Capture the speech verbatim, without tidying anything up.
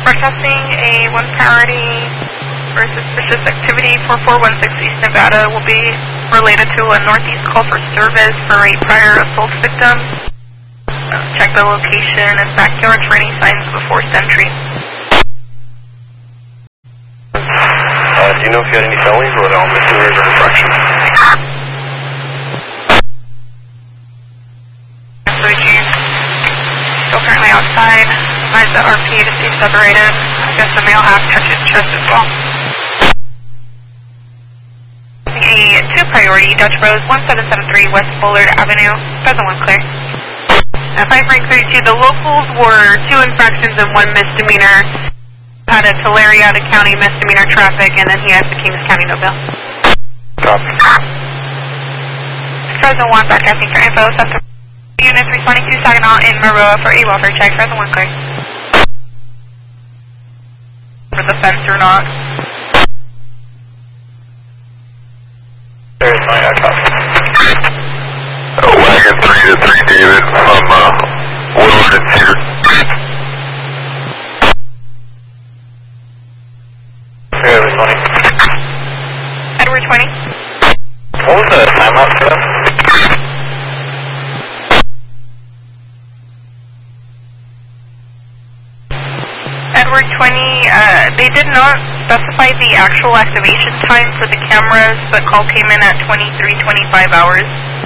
Broadcasting a one priority versus vicious activity four four one six East Nevada will be related to a northeast call for service for a prior assault victim. Uh, check the location and backyard for any signs of a forced entry. Uh, do you know if you had any felonies or all misdemeanors or infractions? Still currently outside. Advise the R P to stay separated. I guess the male has touched his chest as well. A two priority Dutch Rose one seven seven three West Bullard Avenue. Present one clear. At five Frank thirty-two, the locals were two infractions and one misdemeanor. Had a Tulare out of county misdemeanor traffic, and then he has the Kings County no bill. Copy. Present one broadcasting for info. Center Unit three twenty-two Saginaw in Maroa for a welfare check. Present one clear. For the fence or not. There's my uh, copy. Uh, wagon three to three David from uh, Willard and Cedar. Edward twenty. Edward twenty. What was the timeout for that? Edward twenty, uh, they did not specify the actual activation time for the cameras, but call came in at twenty-three twenty-five hours.